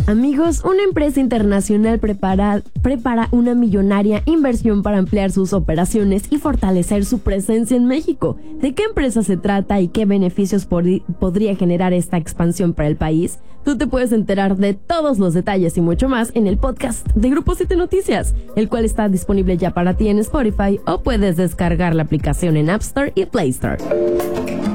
Amigos, una empresa internacional prepara una millonaria inversión para ampliar sus operaciones y fortalecer su presencia en México. ¿De qué empresa se trata y qué beneficios podría generar esta expansión para el país? Tú te puedes enterar de todos los detalles y mucho más en el podcast de Grupo 7 Noticias, el cual está disponible ya para ti en Spotify o puedes descargar la aplicación en App Store y Play Store.